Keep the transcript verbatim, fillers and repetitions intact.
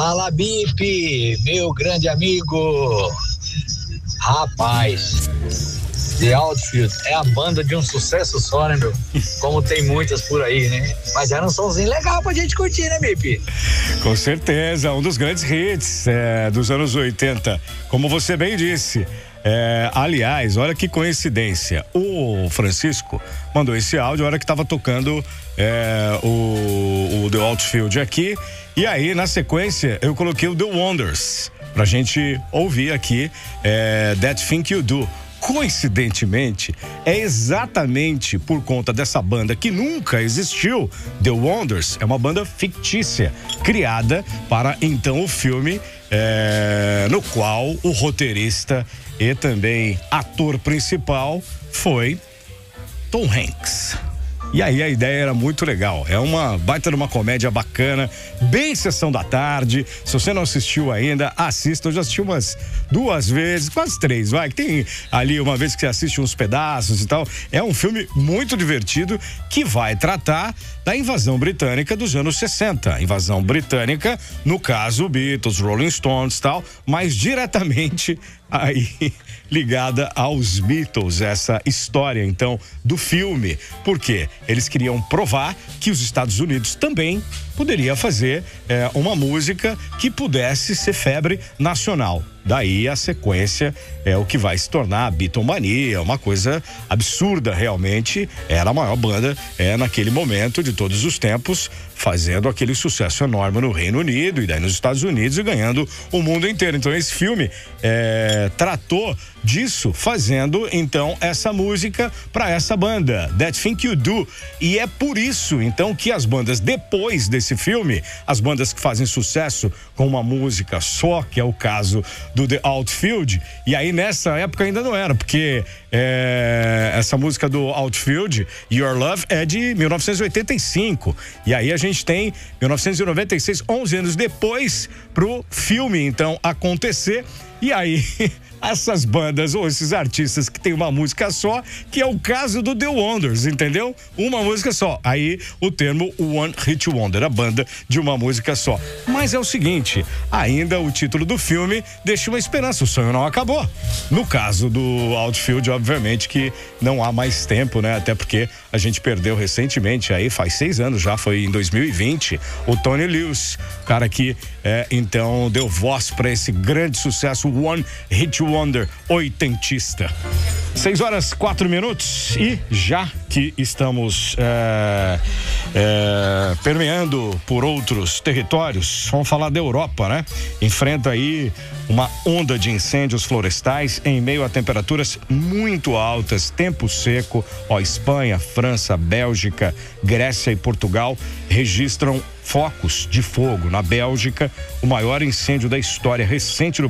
Fala, Bipe, meu grande amigo. Rapaz, The Outfield é a banda de um sucesso só, né, meu? Como tem muitas por aí, né? Mas era um somzinho legal pra gente curtir, né, Bipe? Com certeza, um dos grandes hits é, dos anos oitenta, como você bem disse. É, aliás, olha que coincidência, o Francisco mandou esse áudio a hora que estava tocando é, o, o The Outfield aqui, e aí na sequência eu coloquei o The Wonders pra gente ouvir aqui, é, That Thing You Do. Coincidentemente, é exatamente por conta dessa banda que nunca existiu, The Wonders, é uma banda fictícia, criada para então o filme é, no qual o roteirista e também ator principal foi Tom Hanks. E aí a ideia era muito legal, é uma baita de uma comédia bacana, bem sessão da tarde. Se você não assistiu ainda, assista. Eu já assisti umas duas vezes, quase três, vai, que tem ali uma vez que você assiste uns pedaços e tal. É um filme muito divertido que vai tratar da invasão britânica dos anos sessenta. Invasão britânica, no caso Beatles, Rolling Stones e tal, mas diretamente aí ligada aos Beatles, essa história então do filme. Por quê? Eles queriam provar que os Estados Unidos também poderia fazer é, uma música que pudesse ser febre nacional. Daí a sequência é o que vai se tornar a Beatlemania, uma coisa absurda realmente. Era a maior banda é, naquele momento de todos os tempos, fazendo aquele sucesso enorme no Reino Unido e daí nos Estados Unidos e ganhando o mundo inteiro. Então esse filme é, tratou disso, fazendo então essa música para essa banda, That Thing You Do. E é por isso então que as bandas depois desse filme, as bandas que fazem sucesso com uma música só, que é o caso do The Outfield, e aí nessa época ainda não era, porque é, essa música do Outfield, Your Love, é de mil novecentos e oitenta e cinco, e aí a gente tem mil novecentos e noventa e seis, onze anos depois pro filme então acontecer. E aí essas bandas ou esses artistas que tem uma música só, que é o caso do The Wonders, entendeu? Uma música só. Aí o termo One Hit Wonder, a banda de uma música só. Mas é o seguinte, ainda o título do filme deixa uma esperança, o sonho não acabou. No caso do Outfield, obviamente que não há mais tempo, né? Até porque a gente perdeu recentemente, aí faz seis anos já, foi em dois mil e vinte, o Tony Lewis, cara que é, então deu voz para esse grande sucesso One Hit Wonder oitentista. Seis horas, quatro minutos, e já que estamos é, é, permeando por outros territórios, vamos falar da Europa, né? Enfrenta aí uma onda de incêndios florestais em meio a temperaturas muito altas, tempo seco. Ó, Espanha, França, Bélgica, Grécia e Portugal registram focos de fogo. Na Bélgica, o maior incêndio da história recente do